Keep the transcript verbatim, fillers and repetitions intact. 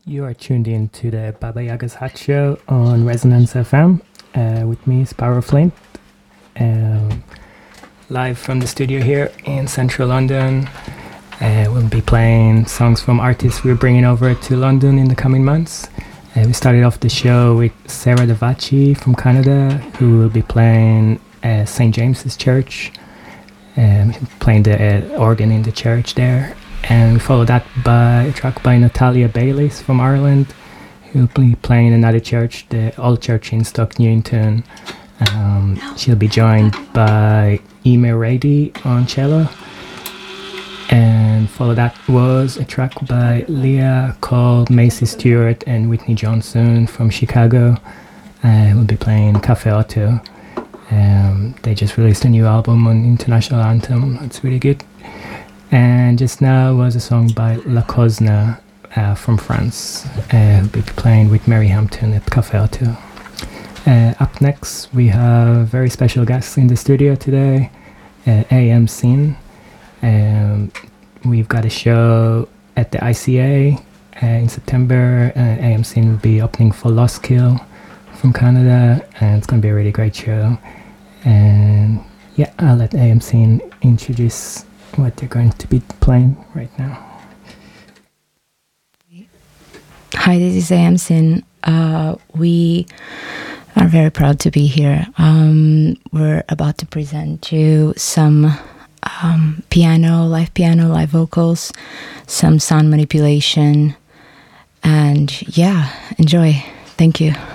You are tuned in to the Baba Yaga's Hut Show on Resonance F M uh, with me, Sparrow Flint, um, live from the studio here in central London. Uh, we'll be playing songs from artists we're bringing over to London in the coming months. Uh, we started off the show with Sarah Davachi from Canada, who will be playing uh, Saint James's Church, um, playing the uh, organ in the church there. And we follow that by a track by Natalia Bayliss from Ireland, who'll be playing another church, the Old Church in Stoke Newington. Um, she'll be joined by Ime Rady on cello. And follow that was a track by Leah called Macy Stewart and Whitney Johnson from Chicago. Uh, we'll be playing Cafe Otto. Um, they just released a new album on International Anthem. It's really good. And just now was a song by La Cosna uh, from France. Uh, we'll be playing with Mary Hampton at Cafe Otto. Uh, up next, we have very special guests in the studio today, uh, A M Sin. Um, we've got a show at the I C A uh, in September. Uh, A M Sin will be opening for Lost Kill from Canada, and it's going to be a really great show. And yeah, I'll let A M Sin introduce what they're going to be playing right now. Hi, this is A M Sin. Uh, we are very proud to be here. Um, we're about to present you some um, piano, live piano, live vocals, some sound manipulation, and yeah, enjoy. Thank you.